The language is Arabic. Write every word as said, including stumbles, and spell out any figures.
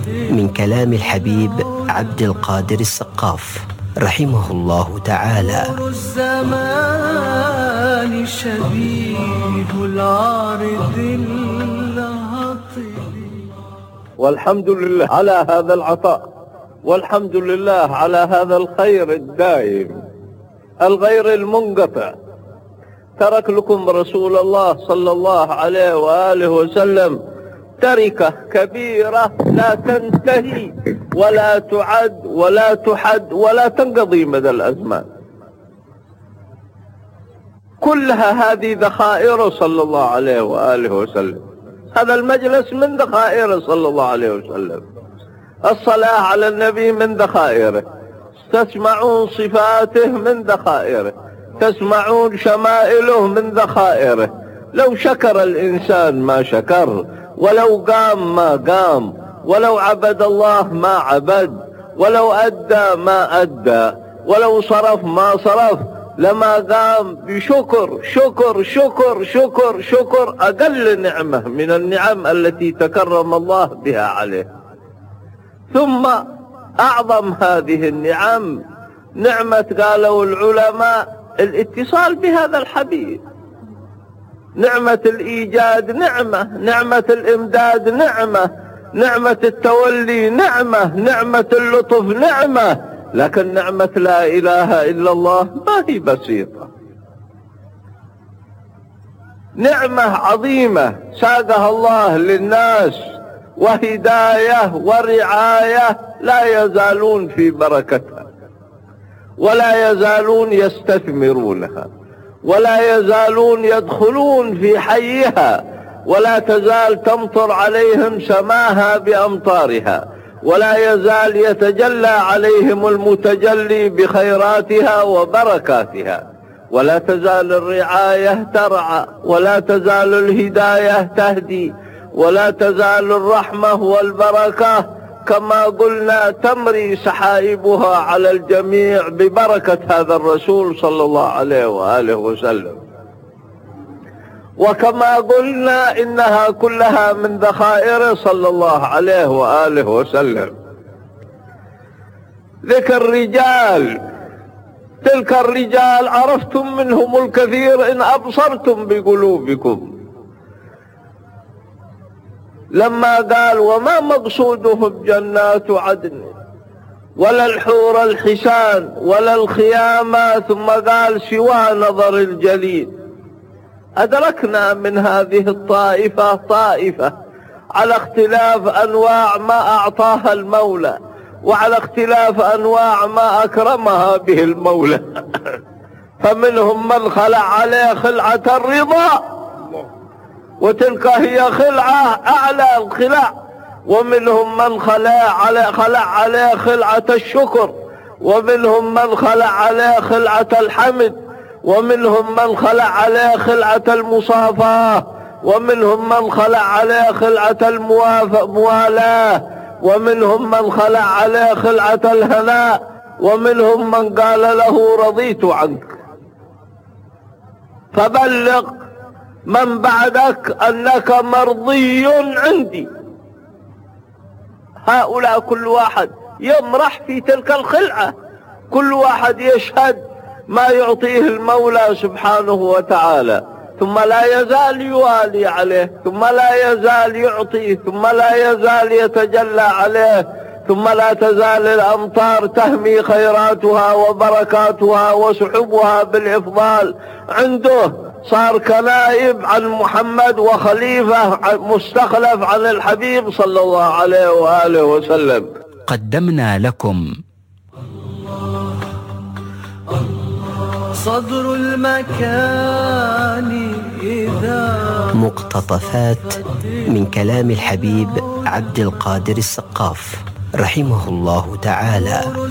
من كلام الحبيب عبد القادر السقاف رحمه الله تعالى. الزمان شديد العارض اللهطل. والحمد لله على هذا العطاء، والحمد لله على هذا الخير الدائم الغير المنقطع. ترك لكم رسول الله صلى الله عليه وآله وسلم تركة كبيرة لا تنتهي ولا تعد ولا تحد ولا تنقضي مدى الأزمان. كلها هذه ذخائر صلى الله عليه وآله وسلم. هذا المجلس من ذخائره صلى الله عليه وسلم. الصلاة على النبي من ذخائره، تسمعون صفاته من ذخائره، تسمعون شمائله من ذخائره. لو شكر الإنسان ما شكر، ولو قام ما قام، ولو عبد الله ما عبد، ولو أدى ما أدى، ولو صرف ما صرف، لما قام بشكر شكر شكر شكر شكر أقل نعمة من النعم التي تكرم الله بها عليه. ثم أعظم هذه النعم نعمة قالوا العلماء الاتصال بهذا الحبيب. نعمة الإيجاد نعمة، نعمة الإمداد نعمة، نعمة التولي نعمة، نعمة اللطف نعمة، لكن نعمة لا إله إلا الله ما هي بسيطة. نعمة عظيمة ساقها الله للناس، وهداية ورعاية لا يزالون في بركتها، ولا يزالون يستثمرونها، ولا يزالون يدخلون في حيها، ولا تزال تمطر عليهم سماها بأمطارها، ولا يزال يتجلى عليهم المتجلي بخيراتها وبركاتها، ولا تزال الرعاية ترعى، ولا تزال الهداية تهدي، ولا تزال الرحمة والبركة كما قلنا تمري سحائبها على الجميع ببركة هذا الرسول صلى الله عليه وآله وسلم. وكما قلنا إنها كلها من ذخائره صلى الله عليه وآله وسلم. ذكر رجال، تلك الرجال عرفتم منهم الكثير إن أبصرتم بقلوبكم. لما قال وما مقصودهم جنات عدن ولا الحور الحسان ولا الخيامة، ثم قال سوى نظر الجليل، أدركنا من هذه الطائفة طائفة على اختلاف أنواع ما أعطاها المولى، وعلى اختلاف أنواع ما أكرمها به المولى. فمنهم من خلع عليه خلعة الرضا، وتلك هي خلعة أعلى الخلع، ومنهم من خلع عليه خلع عليه خلعة الشكر، ومنهم من خلع عليه خلعة الحمد، ومنهم من خلع عليه خلعة المصافاة، ومنهم من خلع عليه خلعة الموالاة، ومنهم من خلع عليه خلعة الهناء، ومنهم من قال له رضيت عنك. فبلغ من بعدك أنك مرضي عندي. هؤلاء كل واحد يمرح في تلك الخلعة، كل واحد يشهد ما يعطيه المولى سبحانه وتعالى، ثم لا يزال يوالي عليه، ثم لا يزال يعطيه، ثم لا يزال يتجلى عليه، ثم لا تزال الأمطار تهمي خيراتها وبركاتها وسحبها بالإفضال عنده. صار كنائب عن محمد وخليفة مستخلف عن الحبيب صلى الله عليه وآله وسلم. قدمنا لكم صدر المكان إذا مقتطفات من كلام الحبيب عبد القادر السقاف رحمه الله تعالى.